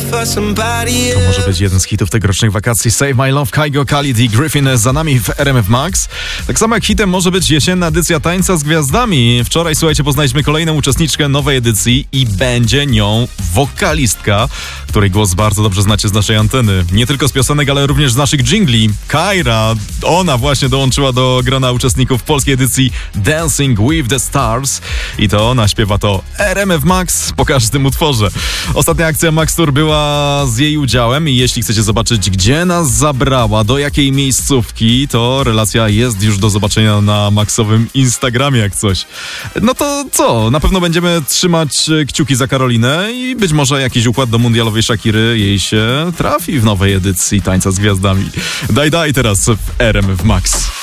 To może być jeden z hitów tegorocznych wakacji. Save My Love, Kygo, Khalid i Griffin za nami w RMF Max. Tak samo jak hitem może być jesienna edycja Tańca z Gwiazdami. Wczoraj, słuchajcie, poznaliśmy kolejną uczestniczkę nowej edycji i będzie nią wokalistka, której głos bardzo dobrze znacie z naszej anteny. Nie tylko z piosenek, ale również z naszych dżingli. Kyra, ona właśnie dołączyła do grona uczestników polskiej edycji Dancing with the Stars i to ona śpiewa to RMF Max po każdym utworze. Ostatnia akcja Max Tour była z jej udziałem i jeśli chcecie zobaczyć, gdzie nas zabrała, do jakiej miejscówki, to relacja jest już do zobaczenia na Maxowym Instagramie jak coś. No to co? Na pewno będziemy trzymać kciuki za Karolinę i być może jakiś układ do mundialowej Shakiry jej się trafi w nowej edycji Tańca z Gwiazdami. Daj teraz w RMF Max.